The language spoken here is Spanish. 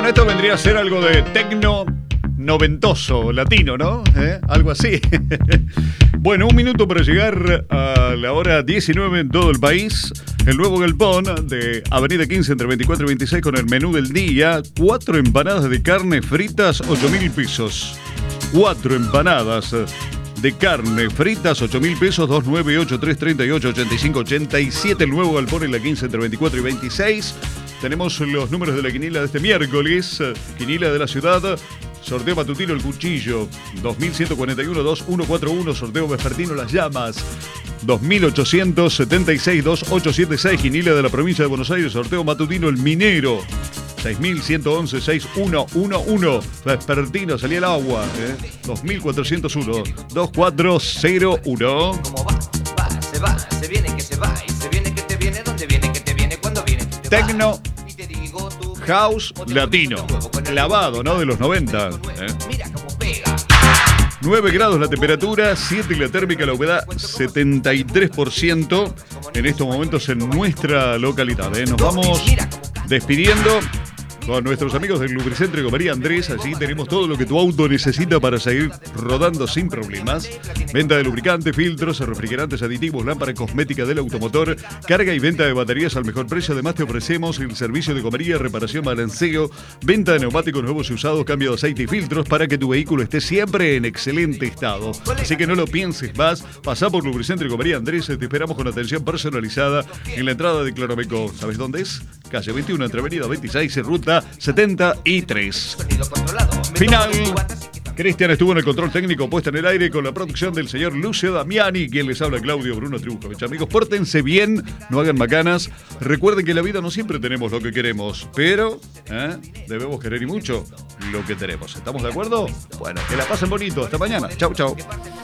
esto vendría a ser algo de tecno noventoso, latino, ¿no? Algo así. Bueno, un minuto para llegar a la hora 19 en todo el país. El nuevo galpón de Avenida 15 entre 24 y 26 con el menú del día. 4 empanadas de carne fritas, 8.000 pesos. 4 empanadas de carne fritas, 8.000 pesos, 2983388587. El nuevo galpón en la 15 entre 24 y 26. Tenemos los números de la quiniela de este miércoles. Quiniela de la ciudad. Sorteo matutino El Cuchillo, 2141-2141. Sorteo vespertino Las Llamas, 2876-2876. Quiniela de la provincia de Buenos Aires. Sorteo matutino El Minero, 6111-6111. Vespertino salía el agua, 2401-2401. ¿Cómo va? Va, se viene que se va, y se viene que te viene, ¿dónde viene que te viene? ¿Cuándo viene? Tecno, house, latino, clavado, ¿no? De los 90. Mira cómo pega. 9 grados la temperatura, 7 la térmica, la humedad 73% en estos momentos en nuestra localidad. Nos vamos despidiendo con nuestros amigos del Lubricentro y Gomería Andrés. Allí tenemos todo lo que tu auto necesita para seguir rodando sin problemas. Venta de lubricantes, filtros, refrigerantes, aditivos, lámparas, cosmética del automotor, carga y venta de baterías al mejor precio. Además te ofrecemos el servicio de gomería, reparación, balanceo, venta de neumáticos nuevos y usados, cambio de aceite y filtros para que tu vehículo esté siempre en excelente estado. Así que no lo pienses más, pasá por Lubricentro y Gomería Andrés. Te esperamos con atención personalizada en la entrada de Cloromeco. ¿Sabes dónde es? Calle 21 entre Avenida 26 y Ruta 73. Final. Cristian estuvo en el control técnico, puesta en el aire con la producción del señor Lucio Damiani, quien les habla Claudio Bruno Tribucovich. Amigos, pórtense bien, no hagan macanas. Recuerden que en la vida no siempre tenemos lo que queremos, pero debemos querer y mucho lo que tenemos. ¿Estamos de acuerdo? Bueno, que la pasen bonito. Hasta mañana. Chau, chau.